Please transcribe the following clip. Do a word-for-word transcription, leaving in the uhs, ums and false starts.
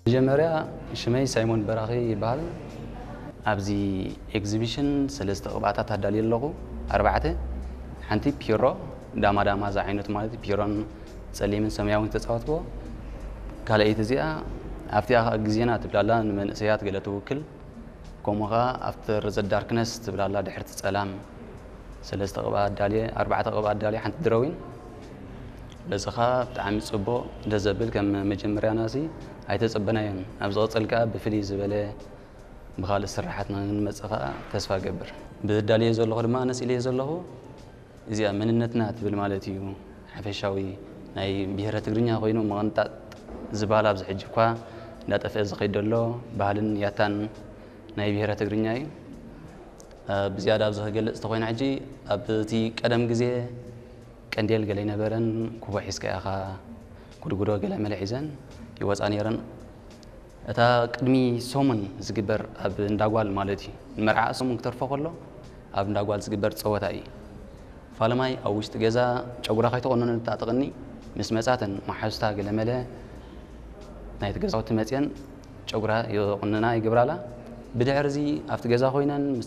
መጀመርያ ሽመይ ሳይሞን በራኺ ይባል ኣብዚ ኤግዚቢሽን ሰለስተ ቅብኣታት ኣዳልየ ኣለኹ ኣርባዕተ ሓንቲ ፒሮ ዳማ ዳማ ዛ ዓይነት ማለት ፒሮን ጸሊምን ሰማያውን ተጻወትቦ ካልአይቲ እዚኣ ኣብቲ ግዜና ትብላላ ንመንእሰያት ገለ ትውክል ከምኡኻ ኣፍተር ዘ ዳርክነስ ትብላላ ድሕርቲ ጸላም ሰለስተ ቅብኣት ኣዳልየ ኣርባዕተ ቅብኣት ኣዳልየ ሓንቲ ድሮዊን በዝኻ ብጣዕሚ ጽቡቕ ደዘብል ከም መጀመርያ ናሲ ኣይተጸበናዮን ኣብ ዝቕጽል ከዓ ብፍልይ ዝበለ ብኻልእ ስራሓት ንመጽእ ከዓ ተስፋ ገብር ብዳልየ ዘለኹ ድማ ነሲለየ ዘለኹ እዚኣ መንነትና ትብል ማለት እዩ ሓፈሻዊ ናይ ብሄረ ትግርኛ ኮይኑ መቐንጣጥ ዝበሃል ኣብዚ ሕጂ እኳ እንዳጠፍአ ዝኸይድ ዘሎ ባህልን ያታን ናይ ብሄረ ትግርኛ እዩ ብዝያዳ ኣብዚ ክገልጽ ተኾይኑ ሕጂ ኣብቲ ቀደም ግዜ ቀንዴል ገለ ይነበረን ኩቦ ሒዝካ ኢኻ ጉድጉዶ ገለ መለ ሒዘን ይወፃ ነይረን እታ ቅድሚ ሶሙን ዝግበር ኣብ እንዳጓል ማለት እዩ ንመርዓ ሶሙን ክተርፎ ከሎ ኣብ እንዳጓል ዝግበር ፀወታ እዩ ፋለማይ ኣብ ውሽጢ ገዛ ጨጉራ ከይተቆነነ ታጥቕኒ ምስ መጻተን ማሓዙታ ገለ መለ ናይቲ ገዛውቲ መፅአን ጨጉራ ይቁንና ይግብራላ ብድሕሪ እዚ ኣብቲ ገዛ ኮይነን